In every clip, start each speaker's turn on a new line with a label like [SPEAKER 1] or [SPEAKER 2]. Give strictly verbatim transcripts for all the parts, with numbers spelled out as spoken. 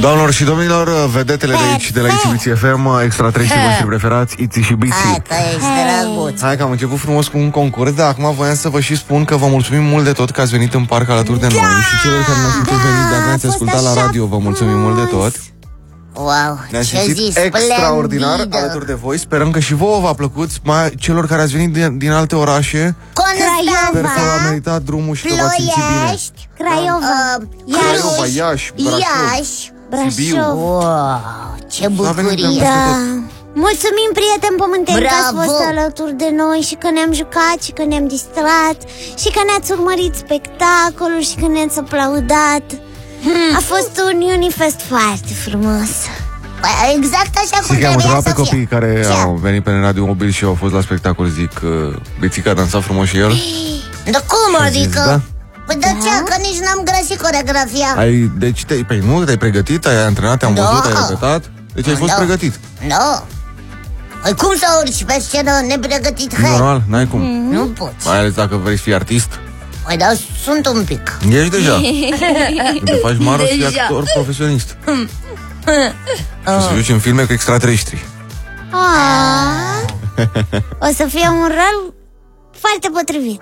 [SPEAKER 1] Doamnelor și domnilor, vedetele de aici, de la Itzy F M, extra treizeci voștri preferați, Itzy și Bici.
[SPEAKER 2] Hai că ești drăguț.
[SPEAKER 1] Hai că am început frumos cu un concurs, dar acum voiam să vă și spun că vă mulțumim mult de tot că ați venit în parc alături de noi. Și celor care ne-ați putut veni, dacă ne-ați ascultat la radio, vă mulțumim mult de tot.
[SPEAKER 2] Wow,
[SPEAKER 1] Ne-am
[SPEAKER 2] ce
[SPEAKER 1] simțit
[SPEAKER 2] zi
[SPEAKER 1] extraordinar
[SPEAKER 2] splendidă.
[SPEAKER 1] alături de voi. Sperăm că și vouă v-a plăcut, mai celor care ați venit din, din alte orașe. Sper că a meritat drumul și că v-ați simțit bine.
[SPEAKER 2] Ploiești,
[SPEAKER 3] Craiova,
[SPEAKER 2] uh,
[SPEAKER 1] Craiova, Iași, Brașov,
[SPEAKER 2] Iași.
[SPEAKER 1] Sibiu.
[SPEAKER 2] Wow, ce bucurie.
[SPEAKER 3] Da. Mulțumim, prieteni pământeni, că ați
[SPEAKER 2] Bravo!
[SPEAKER 3] fost alături de noi și că ne-am jucat și că ne-am distrat și că ne-ați urmărit spectacolul și că ne-ați aplaudat. A fost un Unifest foarte frumos.
[SPEAKER 2] Păi, exact așa cum
[SPEAKER 1] Zic că am
[SPEAKER 2] trebuia
[SPEAKER 1] întrebat
[SPEAKER 2] să
[SPEAKER 1] pe
[SPEAKER 2] fie.
[SPEAKER 1] copiii care
[SPEAKER 2] Ce?
[SPEAKER 1] au venit pe Radio Mobil și au fost la spectacol, zic că Bețica a dansat frumos și el.
[SPEAKER 2] Dar cum
[SPEAKER 1] Și a zis,
[SPEAKER 2] adică?
[SPEAKER 1] da.
[SPEAKER 2] Păi de ce? Că nici n-am găsit coreografia.
[SPEAKER 1] Ai, deci te, păi nu, te-ai pregătit, ai antrenat, te-am
[SPEAKER 2] Da.
[SPEAKER 1] văzut, ai repetat. Deci ai fost
[SPEAKER 2] Da.
[SPEAKER 1] pregătit.
[SPEAKER 2] Nu. Păi cum să urci pe scenă nepregătit? Hai,
[SPEAKER 1] Normal, n-ai cum.
[SPEAKER 2] nu poți.
[SPEAKER 1] Mai ales dacă vrei să fii artist.
[SPEAKER 2] Păi da, sunt un pic.
[SPEAKER 1] Ești deja. Nu te faci mare să fii
[SPEAKER 2] Deja.
[SPEAKER 1] actor profesionist. Și să joci în filme cu extraterestri.
[SPEAKER 3] Ah. O să fie un rol foarte potrivit.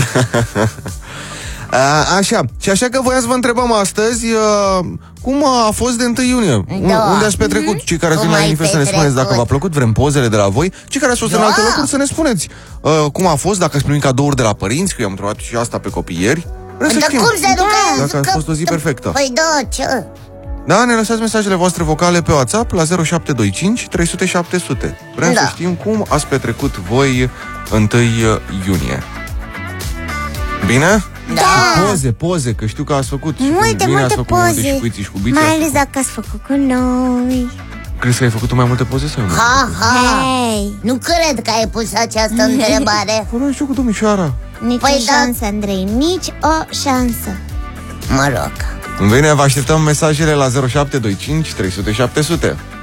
[SPEAKER 1] A, așa, și așa că voiam să vă întrebăm astăzi uh, cum a fost de întâi iunie?
[SPEAKER 2] Da.
[SPEAKER 1] Unde ați petrecut? Cei care ați
[SPEAKER 2] Cum
[SPEAKER 1] venit la
[SPEAKER 2] ai
[SPEAKER 1] Unifest să ne spuneți dacă
[SPEAKER 2] petrecut?
[SPEAKER 1] v-a plăcut, vrem pozele de la voi. Cei care ați fost în
[SPEAKER 2] Da.
[SPEAKER 1] alte locuri să ne spuneți uh, cum a fost, dacă ați primit cadouri de la părinți, că eu am întrebat și asta pe copii ieri. Vrem să
[SPEAKER 2] Dar
[SPEAKER 1] știm.
[SPEAKER 2] cum să nu că...
[SPEAKER 1] Dacă a
[SPEAKER 2] că-
[SPEAKER 1] fost o zi perfectă.
[SPEAKER 2] Păi da, ce?
[SPEAKER 1] Da, ne lăsați mesajele voastre vocale pe WhatsApp la zero șapte doi cinci trei sute șapte sute. Vrem
[SPEAKER 2] Da.
[SPEAKER 1] să știm cum ați petrecut voi întâi iunie. Bine?
[SPEAKER 2] Da.
[SPEAKER 1] Poze, poze, că știu că ați făcut și
[SPEAKER 3] Multe,
[SPEAKER 1] cu bine ați
[SPEAKER 3] multe
[SPEAKER 1] făcut multe și
[SPEAKER 3] poze.
[SPEAKER 1] cu Itzy și cu Bici.
[SPEAKER 3] Mai
[SPEAKER 1] ați
[SPEAKER 3] ales
[SPEAKER 1] făcut.
[SPEAKER 3] dacă ați făcut cu noi.
[SPEAKER 1] Crezi că ai făcut tu mai multe poze sau nu?
[SPEAKER 2] Ha, ha.
[SPEAKER 3] Hei,
[SPEAKER 2] Nu cred că ai pus această întrebare.
[SPEAKER 1] Păi nu știu cu domnișoara.
[SPEAKER 3] nici
[SPEAKER 2] Păi
[SPEAKER 3] o
[SPEAKER 2] da.
[SPEAKER 3] șansă, Andrei, nici o șansă.
[SPEAKER 2] Mă rog.
[SPEAKER 1] În bine, vă așteptăm mesajele la zero șapte doi cinci trei sute șapte sute.